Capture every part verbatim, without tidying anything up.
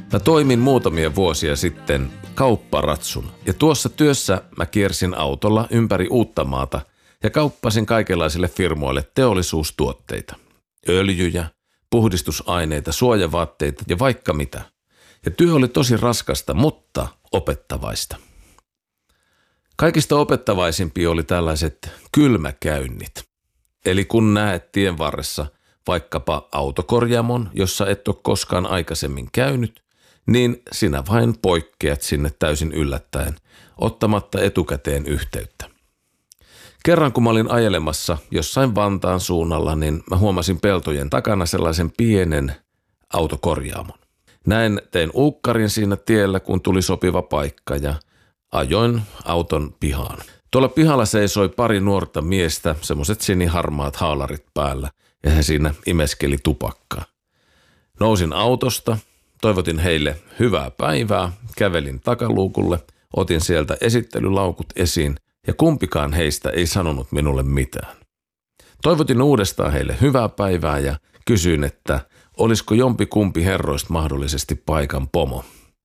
Mä toimin muutamia vuosia sitten kaupparatsun ja tuossa työssä mä kiersin autolla ympäri Uuttamaata ja kauppasin kaikenlaisille firmoille teollisuustuotteita. Öljyjä, puhdistusaineita, suojavaatteita ja vaikka mitä. Ja työ oli tosi raskasta, mutta opettavaista. Kaikista opettavaisimpia oli tällaiset kylmäkäynnit. Eli kun näet tien varressa vaikkapa autokorjaamon, jossa et ole koskaan aikaisemmin käynyt, niin sinä vain poikkeat sinne täysin yllättäen, ottamatta etukäteen yhteyttä. Kerran kun mä olin ajelemassa jossain Vantaan suunnalla, niin mä huomasin peltojen takana sellaisen pienen autokorjaamon. Näin tein uukkarin siinä tiellä, kun tuli sopiva paikka ja ajoin auton pihaan. Tuolla pihalla seisoi pari nuorta miestä, semmoiset siniharmaat haalarit päällä, ja he siinä imeskeli tupakkaa. Nousin autosta, toivotin heille hyvää päivää, kävelin takaluukulle, otin sieltä esittelylaukut esiin, ja kumpikaan heistä ei sanonut minulle mitään. Toivotin uudestaan heille hyvää päivää ja kysyin, että olisiko jompi kumpi herroista mahdollisesti paikan pomo.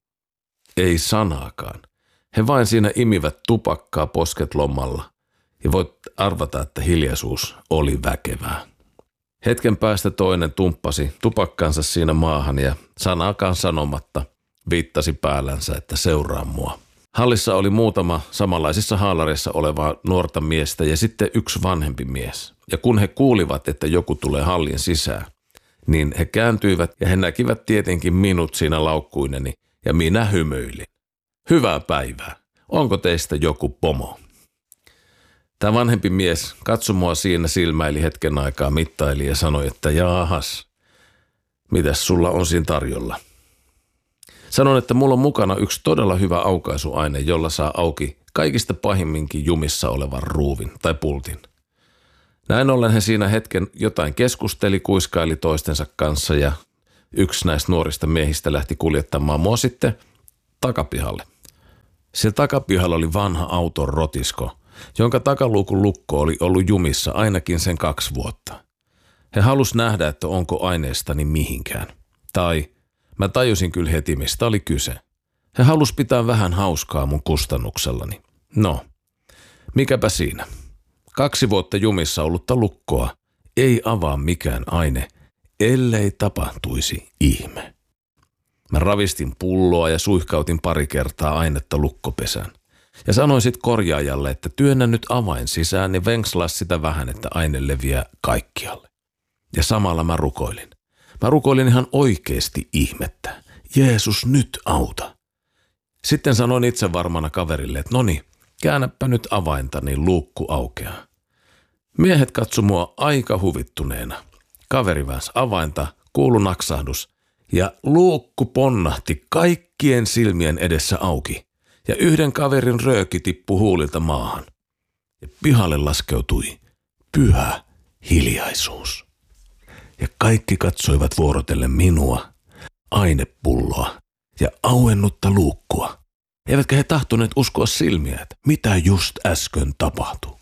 Ei sanaakaan. He vain siinä imivät tupakkaa posket lommalla, ja voit arvata, että hiljaisuus oli väkevää. Hetken päästä toinen tumppasi tupakkansa siinä maahan ja sanaakaan sanomatta viittasi päällänsä, että seuraa mua. Hallissa oli muutama samanlaisissa haalareissa olevaa nuorta miestä ja sitten yksi vanhempi mies. Ja kun he kuulivat, että joku tulee hallin sisään, niin he kääntyivät ja he näkivät tietenkin minut siinä laukkuineni ja minä hymyilin. Hyvää päivää. Onko teistä joku pomo? Tämä vanhempi mies katsoi mua siinä, silmäili hetken aikaa, mittaili ja sanoi, että jaahas, mitäs sulla on siinä tarjolla? Sanon, että mulla on mukana yksi todella hyvä aukaisuaine, jolla saa auki kaikista pahimminkin jumissa olevan ruuvin tai pultin. Näin ollen he siinä hetken jotain keskusteli, kuiskaili toistensa kanssa ja yksi näistä nuorista miehistä lähti kuljettamaan mua sitten takapihalle. Siellä takapihalla oli vanha auton rotisko, jonka takaluukun lukko oli ollut jumissa ainakin sen kaksi vuotta. He halus nähdä, että onko aineestani mihinkään. Tai mä tajusin kyllä heti, mistä oli kyse. He halus pitää vähän hauskaa mun kustannuksellani. No, mikäpä siinä. Kaksi vuotta jumissa ollutta lukkoa ei avaa mikään aine, ellei tapahtuisi ihme. Mä ravistin pulloa ja suihkautin pari kertaa ainetta lukkopesään. Ja sanoin sit korjaajalle, että työnnä nyt avain sisään ja venkslaa sitä vähän, että aine leviää kaikkialle. Ja samalla mä rukoilin. Mä rukoilin ihan oikeesti ihmettä. Jeesus, nyt auta. Sitten sanoin itse varmana kaverille, että noni, käännäpä nyt avainta, niin luukku aukeaa. Miehet katso mua aika huvittuneena. Kaveri väänsi avainta, kuulu naksahdus ja luukku ponnahti kaikkien silmien edessä auki. Ja yhden kaverin rööki tippui huulilta maahan. Ja pihalle laskeutui pyhä hiljaisuus. Ja kaikki katsoivat vuorotellen minua, ainepulloa ja auennutta luukkua. Eivätkä he tahtoneet uskoa silmiä, että mitä just äsken tapahtui.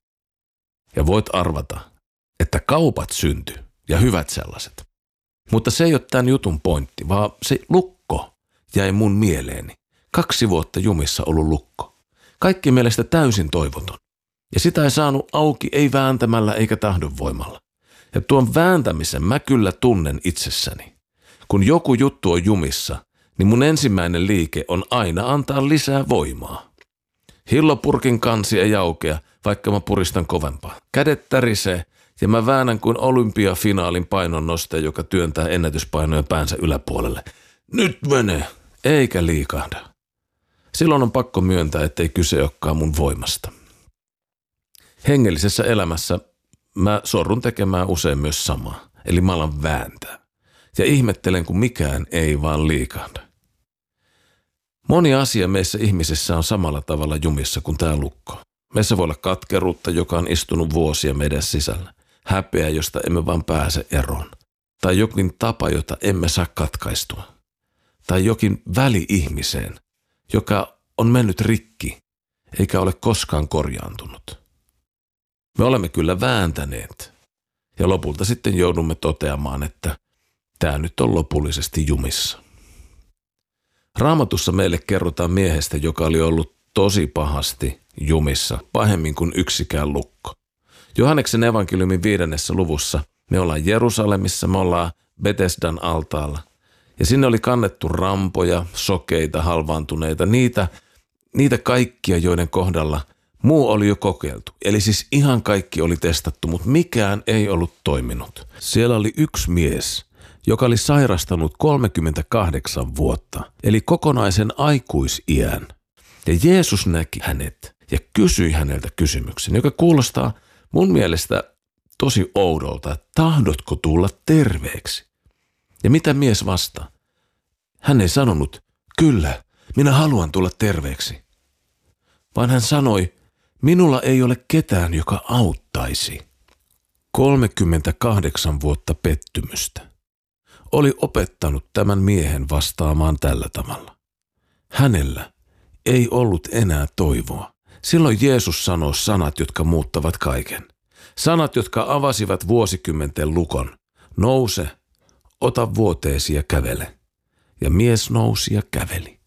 Ja voit arvata, että kaupat syntyi ja hyvät sellaiset. Mutta se ei ole tämän jutun pointti, vaan se lukko jäi mun mieleeni. Kaksi vuotta jumissa ollut lukko. Kaikki mielestä täysin toivoton. Ja sitä ei saanut auki ei vääntämällä eikä tahdonvoimalla. Ja tuon vääntämisen mä kyllä tunnen itsessäni. Kun joku juttu on jumissa, niin mun ensimmäinen liike on aina antaa lisää voimaa. Hillopurkin kansi ei aukea, vaikka mä puristan kovempaa. Kädet tärisee ja mä väännän kuin olympiafinaalin painonnostaja, joka työntää ennätyspainoja päänsä yläpuolelle. Nyt menee, eikä liikahda. Silloin on pakko myöntää, ettei kyse olekaan mun voimasta. Hengellisessä elämässä mä sorrun tekemään usein myös samaa, eli mä alan vääntää. Ja ihmettelen, kun mikään ei vaan liikahda. Moni asia meissä ihmisissä on samalla tavalla jumissa kuin tää lukko. Meissä voi olla katkeruutta, joka on istunut vuosia meidän sisällä. Häpeä, josta emme vaan pääse eroon. Tai jokin tapa, jota emme saa katkaistua. Tai jokin väli ihmiseen, joka on mennyt rikki, eikä ole koskaan korjaantunut. Me olemme kyllä vääntäneet, ja lopulta sitten joudumme toteamaan, että tämä nyt on lopullisesti jumissa. Raamatussa meille kerrotaan miehestä, joka oli ollut tosi pahasti jumissa, pahemmin kuin yksikään lukko. Johanneksen evankeliumin viidennessä luvussa me ollaan Jerusalemissa, me ollaan Betesdan altaalla. Ja sinne oli kannettu rampoja, sokeita, halvaantuneita, niitä, niitä kaikkia, joiden kohdalla muu oli jo kokeiltu. Eli siis ihan kaikki oli testattu, mutta mikään ei ollut toiminut. Siellä oli yksi mies, joka oli sairastanut kolmekymmentäkahdeksan vuotta, eli kokonaisen aikuisiän. Ja Jeesus näki hänet ja kysyi häneltä kysymyksen, joka kuulostaa mun mielestä tosi oudolta, että tahdotko tulla terveeksi? Ja mitä mies vastaa? Hän ei sanonut, kyllä, minä haluan tulla terveeksi. Vaan hän sanoi, minulla ei ole ketään, joka auttaisi. kolmekymmentäkahdeksan vuotta pettymystä oli opettanut tämän miehen vastaamaan tällä tavalla. Hänellä ei ollut enää toivoa. Silloin Jeesus sanoi sanat, jotka muuttavat kaiken. Sanat, jotka avasivat vuosikymmenten lukon. Nouse, ota vuoteesi ja kävele. Ja mies nousi ja käveli.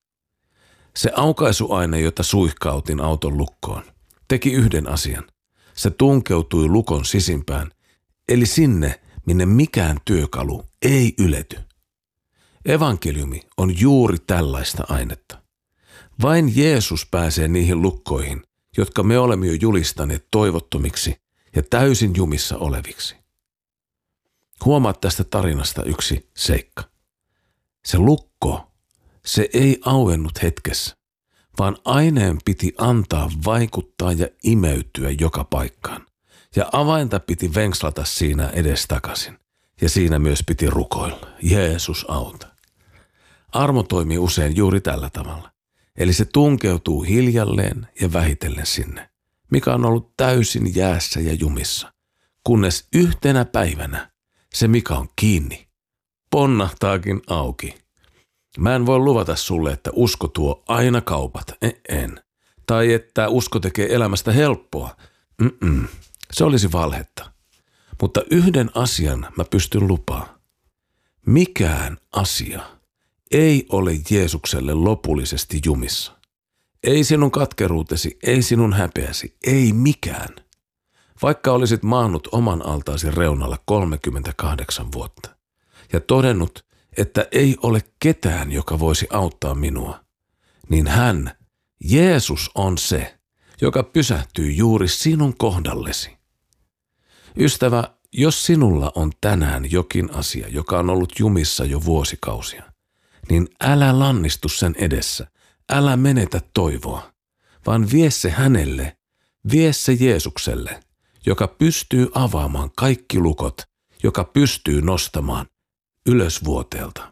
Se aukaisuaine, jota suihkautin auton lukkoon, teki yhden asian. Se tunkeutui lukon sisimpään, eli sinne, minne mikään työkalu ei ylety. Evankeliumi on juuri tällaista ainetta. Vain Jeesus pääsee niihin lukkoihin, jotka me olemme jo julistaneet toivottomiksi ja täysin jumissa oleviksi. Huomaat tästä tarinasta yksi seikka. Se lukko, se ei auennut hetkessä, vaan aineen piti antaa vaikuttaa ja imeytyä joka paikkaan. Ja avainta piti venkslata siinä edestakaisin. Ja siinä myös piti rukoilla. Jeesus auta. Armo toimii usein juuri tällä tavalla. Eli se tunkeutuu hiljalleen ja vähitellen sinne, mikä on ollut täysin jäässä ja jumissa. Kunnes yhtenä päivänä se, mikä on kiinni, ponnahtaakin auki. Mä en voi luvata sulle, että usko tuo aina kaupat. En. Tai että usko tekee elämästä helppoa. Mm-mm. Se olisi valhetta. Mutta yhden asian mä pystyn lupaamaan. Mikään asia ei ole Jeesukselle lopullisesti jumissa. Ei sinun katkeruutesi, ei sinun häpeäsi, ei mikään. Vaikka olisit maannut oman altaasi reunalla kolmekymmentäkahdeksan vuotta ja todennut, että ei ole ketään, joka voisi auttaa minua, niin hän, Jeesus on se, joka pysähtyy juuri sinun kohdallesi. Ystävä, jos sinulla on tänään jokin asia, joka on ollut jumissa jo vuosikausia, niin älä lannistu sen edessä, älä menetä toivoa, vaan vie se hänelle, vie se Jeesukselle, joka pystyy avaamaan kaikki lukot, joka pystyy nostamaan ylös vuoteelta.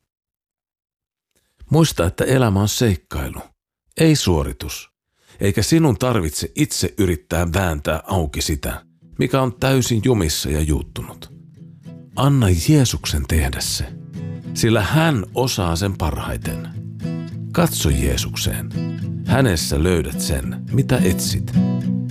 Muista, että elämä on seikkailu, ei suoritus, eikä sinun tarvitse itse yrittää vääntää auki sitä, mikä on täysin jumissa ja juuttunut. Anna Jeesuksen tehdä se, sillä hän osaa sen parhaiten. Katso Jeesukseen. Hänessä löydät sen, mitä etsit.